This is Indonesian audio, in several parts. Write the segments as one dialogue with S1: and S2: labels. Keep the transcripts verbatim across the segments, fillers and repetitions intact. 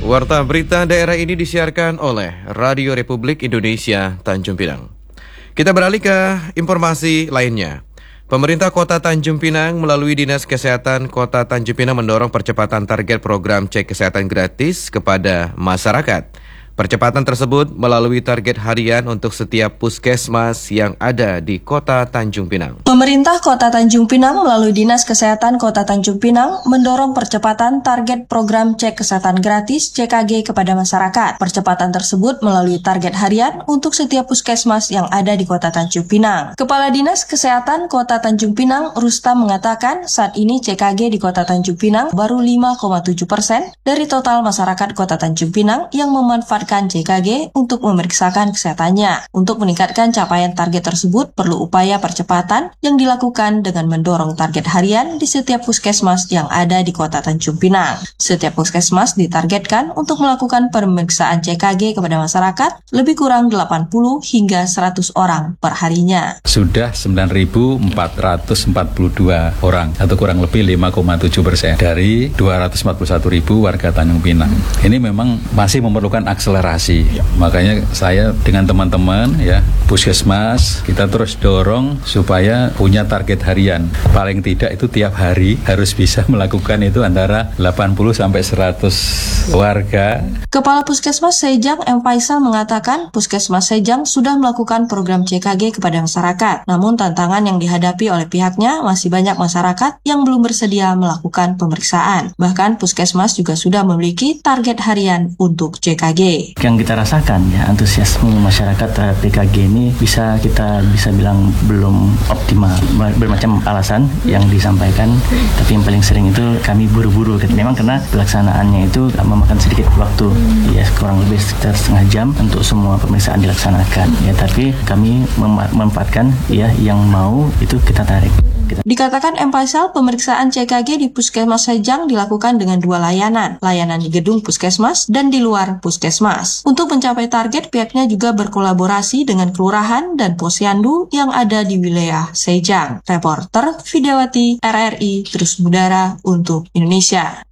S1: Warta berita daerah ini disiarkan oleh Radio Republik Indonesia Tanjung Pinang. Kita beralih ke informasi lainnya. Pemerintah Kota Tanjung Pinang melalui Dinas Kesehatan Kota Tanjung Pinang mendorong percepatan target program cek kesehatan gratis kepada masyarakat. Percepatan tersebut melalui target harian untuk setiap puskesmas yang ada di Kota Tanjung Pinang.
S2: Pemerintah Kota Tanjung Pinang melalui Dinas Kesehatan Kota Tanjung Pinang mendorong percepatan target program cek kesehatan gratis C K G kepada masyarakat. Percepatan tersebut melalui target harian untuk setiap puskesmas yang ada di Kota Tanjung Pinang. Kepala Dinas Kesehatan Kota Tanjung Pinang, Rustam, mengatakan saat ini C K G di Kota Tanjung Pinang baru lima koma tujuh persen dari total masyarakat Kota Tanjung Pinang yang memanfaatkan C K G untuk memeriksakan kesehatannya. Untuk meningkatkan capaian target tersebut, perlu upaya percepatan yang dilakukan dengan mendorong target harian di setiap puskesmas yang ada di Kota Tanjung Pinang. Setiap puskesmas ditargetkan untuk melakukan pemeriksaan C K G kepada masyarakat lebih kurang delapan puluh hingga seratus orang per harinya.
S3: Sudah sembilan ribu empat ratus empat puluh dua orang atau kurang lebih lima koma tujuh persen dari dua ratus empat puluh satu ribu warga Tanjung Pinang. Ini memang masih memerlukan akselerasi. Makanya saya dengan teman-teman ya puskesmas kita terus dorong supaya punya target harian. Paling tidak itu tiap hari harus bisa melakukan itu antara delapan puluh sampai seratus warga.
S2: Kepala Puskesmas Sejang M. Faisal mengatakan Puskesmas Sejang sudah melakukan program C K G kepada masyarakat. Namun tantangan yang dihadapi oleh pihaknya masih banyak masyarakat yang belum bersedia melakukan pemeriksaan. Bahkan Puskesmas juga sudah memiliki target harian untuk C K G.
S4: Yang kita rasakan ya antusiasme masyarakat terhadap C K G ini bisa kita bisa bilang belum optimal. Bermacam alasan yang disampaikan, tapi yang paling sering itu kami buru-buru. Memang karena pelaksanaannya itu memakan sedikit waktu, ya kurang lebih sekitar setengah jam untuk semua pemeriksaan dilaksanakan. Ya tapi kami memanfaatkan ya yang mau itu kita tarik.
S2: Dikatakan M. Faisal, pemeriksaan C K G di Puskesmas Sejang dilakukan dengan dua layanan, layanan di gedung Puskesmas dan di luar Puskesmas. Untuk mencapai target, pihaknya juga berkolaborasi dengan kelurahan dan posyandu yang ada di wilayah Sejang. Reporter Vidyawati R R I Terus Udara untuk Indonesia.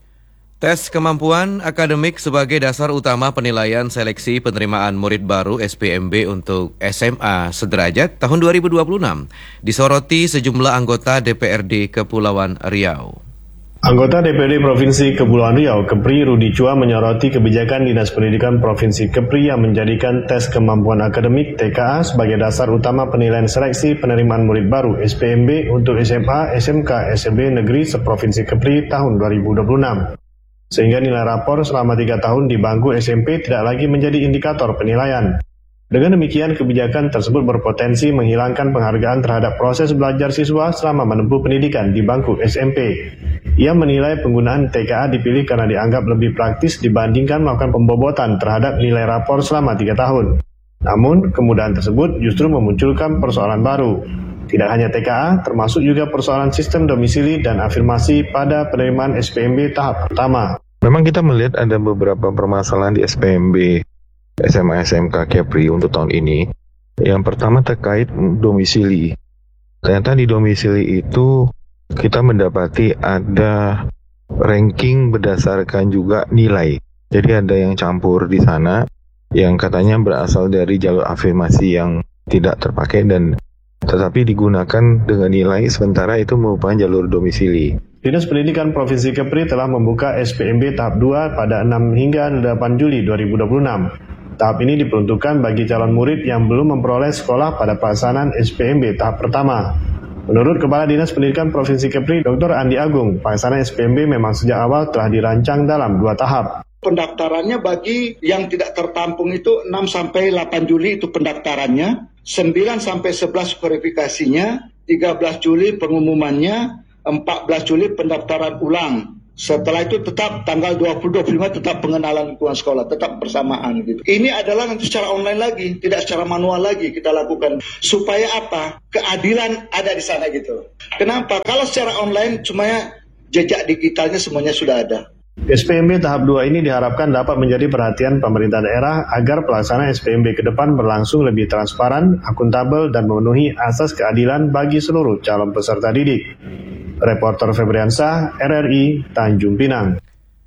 S1: Tes kemampuan akademik sebagai dasar utama penilaian seleksi penerimaan murid baru S P M B untuk S M A sederajat tahun dua ribu dua puluh enam disoroti sejumlah anggota D P R D Kepulauan Riau.
S5: Anggota D P R D Provinsi Kepulauan Riau, Kepri Rudi Chua, menyoroti kebijakan Dinas Pendidikan Provinsi Kepri yang menjadikan tes kemampuan akademik T K A sebagai dasar utama penilaian seleksi penerimaan murid baru S P M B untuk S M A, S M K, S M B Negeri seprovinsi Kepri tahun dua ribu dua puluh enam. Sehingga nilai rapor selama tiga tahun di bangku S M P tidak lagi menjadi indikator penilaian. Dengan demikian, kebijakan tersebut berpotensi menghilangkan penghargaan terhadap proses belajar siswa selama menempuh pendidikan di bangku S M P. Ia menilai penggunaan T K A dipilih karena dianggap lebih praktis dibandingkan melakukan pembobotan terhadap nilai rapor selama tiga tahun. Namun, kemudahan tersebut justru memunculkan persoalan baru. Tidak hanya T K A, termasuk juga persoalan sistem domisili dan afirmasi pada penerimaan S P M B tahap pertama.
S6: Memang kita melihat ada beberapa permasalahan di S P M B, S M A, S M K, Kepri untuk tahun ini. Yang pertama terkait domisili. Ternyata di domisili itu kita mendapati ada ranking berdasarkan juga nilai. Jadi ada yang campur di sana, yang katanya berasal dari jalur afirmasi yang tidak terpakai dan tetapi digunakan dengan nilai sementara itu merupakan jalur domisili.
S5: Dinas Pendidikan Provinsi Kepri telah membuka S P M B tahap dua pada enam hingga delapan Juli dua ribu dua puluh enam. Tahap ini diperuntukkan bagi calon murid yang belum memperoleh sekolah pada pelaksanaan S P M B tahap pertama. Menurut Kepala Dinas Pendidikan Provinsi Kepri, Doktor Andi Agung, pelaksanaan S P M B memang sejak awal telah dirancang dalam dua tahap.
S7: Pendaftarannya bagi yang tidak tertampung itu enam sampai delapan Juli itu pendaftarannya, sembilan sampai sebelas verifikasinya, tiga belas Juli pengumumannya, empat belas Juli pendaftaran ulang. Setelah itu tetap tanggal dua puluh dua puluh lima tetap pengenalan lingkungan sekolah, tetap bersamaan gitu. Ini adalah nanti secara online lagi, tidak secara manual lagi kita lakukan. Supaya apa? Keadilan ada di sana gitu. Kenapa? Kalau secara online cuma jejak digitalnya semuanya sudah ada.
S5: S P M B tahap dua ini diharapkan dapat menjadi perhatian pemerintah daerah agar pelaksanaan S P M B ke depan berlangsung lebih transparan, akuntabel, dan memenuhi asas keadilan bagi seluruh calon peserta didik. Reporter Febriansyah, R R I, Tanjung Pinang.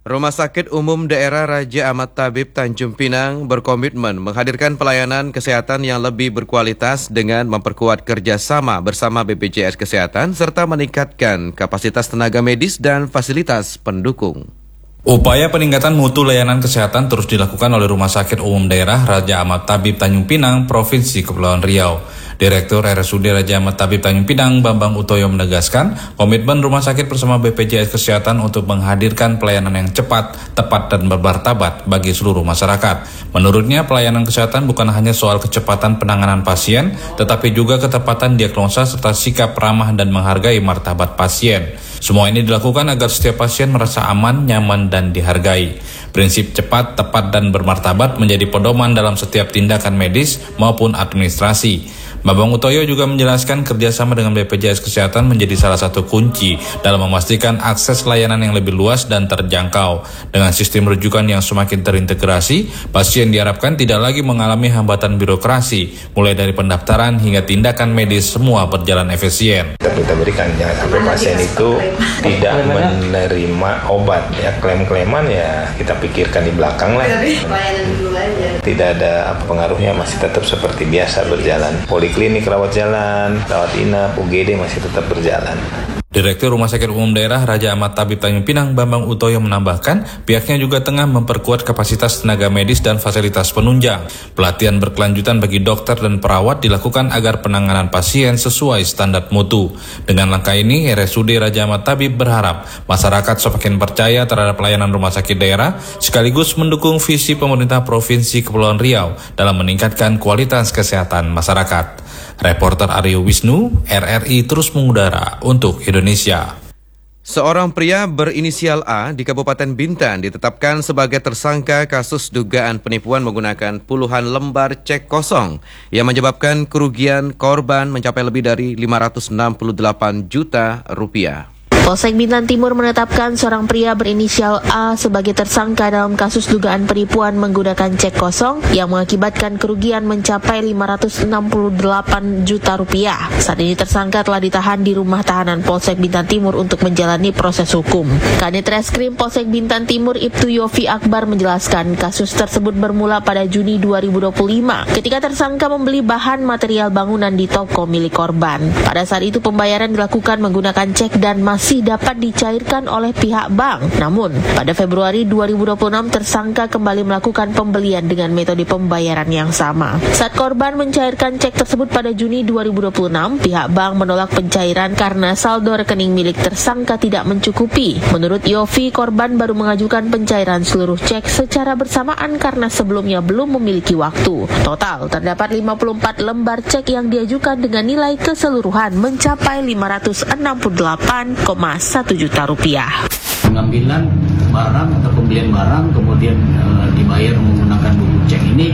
S1: Rumah Sakit Umum Daerah Raja Ahmad Tabib Tanjung Pinang berkomitmen menghadirkan pelayanan kesehatan yang lebih berkualitas dengan memperkuat kerjasama bersama B P J S Kesehatan serta meningkatkan kapasitas tenaga medis dan fasilitas pendukung.
S8: Upaya peningkatan mutu layanan kesehatan terus dilakukan oleh Rumah Sakit Umum Daerah Raja Ahmad Tabib Tanjung Pinang, Provinsi Kepulauan Riau. Direktur R S U D Raja Ahmad Tabib Tanjung Pinang, Bambang Utoyo menegaskan, komitmen rumah sakit bersama B P J S Kesehatan untuk menghadirkan pelayanan yang cepat, tepat, dan bermartabat bagi seluruh masyarakat. Menurutnya, pelayanan kesehatan bukan hanya soal kecepatan penanganan pasien, tetapi juga ketepatan diagnosa serta sikap ramah dan menghargai martabat pasien. Semua ini dilakukan agar setiap pasien merasa aman, nyaman, dan dihargai. Prinsip cepat, tepat, dan bermartabat menjadi pedoman dalam setiap tindakan medis maupun administrasi. Bambang Utoyo juga menjelaskan kerjasama dengan B P J S Kesehatan menjadi salah satu kunci dalam memastikan akses layanan yang lebih luas dan terjangkau. Dengan sistem rujukan yang semakin terintegrasi, pasien diharapkan tidak lagi mengalami hambatan birokrasi, mulai dari pendaftaran hingga tindakan medis semua berjalan efisien.
S6: Kita berikan jangan sampai pasien itu tidak menerima obat, ya klaim-klaiman ya kita pikirkan di belakang lah. Tidak ada apa pengaruhnya, masih tetap seperti biasa berjalan. Poliklinik, rawat jalan, rawat inap, U G D masih tetap berjalan.
S8: Direktur Rumah Sakit Umum Daerah Raja Ahmad Tabib Tanjung Pinang, Bambang Utoyo menambahkan, pihaknya juga tengah memperkuat kapasitas tenaga medis dan fasilitas penunjang. Pelatihan berkelanjutan bagi dokter dan perawat dilakukan agar penanganan pasien sesuai standar mutu. Dengan langkah ini, R S U D Raja Ahmad Tabib berharap masyarakat semakin percaya terhadap pelayanan rumah sakit daerah, sekaligus mendukung visi pemerintah Provinsi Kepulauan Riau dalam meningkatkan kualitas kesehatan masyarakat. Reporter Aryo Wisnu, R R I terus mengudara untuk Indonesia.
S1: Seorang pria berinisial A di Kabupaten Bintan ditetapkan sebagai tersangka kasus dugaan penipuan menggunakan puluhan lembar cek kosong yang menyebabkan kerugian korban mencapai lebih dari lima ratus enam puluh delapan juta rupiah.
S9: Polsek Bintan Timur menetapkan seorang pria berinisial A sebagai tersangka dalam kasus dugaan penipuan menggunakan cek kosong yang mengakibatkan kerugian mencapai lima ratus enam puluh delapan juta rupiah. Saat ini tersangka telah ditahan di rumah tahanan Polsek Bintan Timur untuk menjalani proses hukum. Kanit Reskrim Polsek Bintan Timur Ibtu Yofi Akbar menjelaskan kasus tersebut bermula pada Juni dua ribu dua puluh lima ketika tersangka membeli bahan material bangunan di toko milik korban. Pada saat itu pembayaran dilakukan menggunakan cek dan masih dapat dicairkan oleh pihak bank. Namun, pada Februari dua ribu dua puluh enam tersangka kembali melakukan pembelian dengan metode pembayaran yang sama. Saat korban mencairkan cek tersebut pada Juni dua ribu dua puluh enam, pihak bank menolak pencairan karena saldo rekening milik tersangka tidak mencukupi. Menurut Yofi, korban baru mengajukan pencairan seluruh cek secara bersamaan karena sebelumnya belum memiliki waktu. Total, terdapat lima puluh empat lembar cek yang diajukan dengan nilai keseluruhan mencapai lima ratus enam puluh delapan koma satu juta rupiah.
S10: Pengambilan barang atau pembelian barang kemudian e, dibayar menggunakan buku cek ini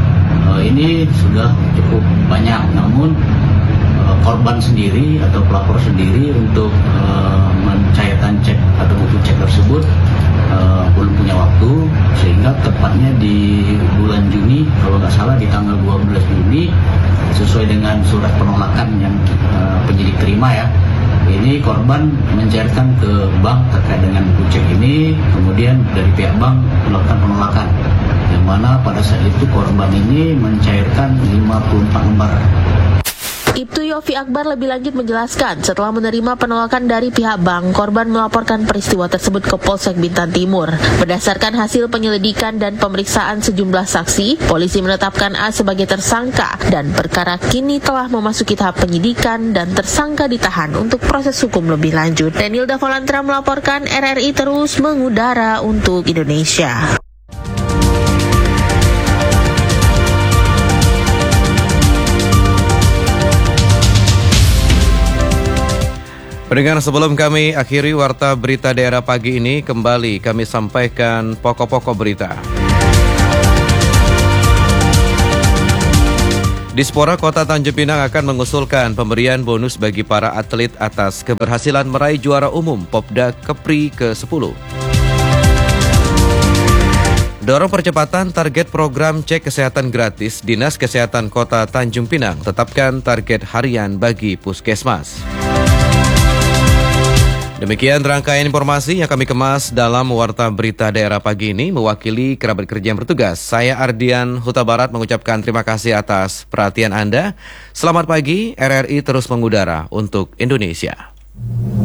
S10: e, ini sudah cukup banyak, namun e, korban sendiri atau pelapor sendiri untuk e, mencairkan cek atau buku cek tersebut e, belum punya waktu, sehingga tepatnya di bulan Juni, kalau nggak salah di tanggal dua belas Juni, sesuai dengan surat penolakan yang e, penyidik terima ya, ini korban mencairkan ke bank terkait dengan buku cek ini, kemudian dari pihak bank melakukan penolakan, yang mana pada saat itu korban ini mencairkan lima puluh empat lembar.
S9: Ibtu Yofi Akbar lebih lanjut menjelaskan, setelah menerima penolakan dari pihak bank, korban melaporkan peristiwa tersebut ke Polsek Bintan Timur. Berdasarkan hasil penyelidikan dan pemeriksaan sejumlah saksi, polisi menetapkan A sebagai tersangka dan perkara kini telah memasuki tahap penyidikan dan tersangka ditahan untuk proses hukum lebih lanjut. Renilda Volantra melaporkan, R R I terus mengudara untuk Indonesia.
S1: Pendengar, sebelum kami akhiri warta berita daerah pagi ini, kembali kami sampaikan pokok-pokok berita. Dispora Kota Tanjung Pinang akan mengusulkan pemberian bonus bagi para atlet atas keberhasilan meraih juara umum Popda Kepri ke sepuluh. Dorong percepatan target program cek kesehatan gratis, Dinas Kesehatan Kota Tanjung Pinang tetapkan target harian bagi puskesmas. Demikian rangkaian informasi yang kami kemas dalam Warta Berita Daerah pagi ini. Mewakili kerabat kerja yang bertugas, saya Ardian Huta Barat mengucapkan terima kasih atas perhatian Anda. Selamat pagi, R R I terus mengudara untuk Indonesia.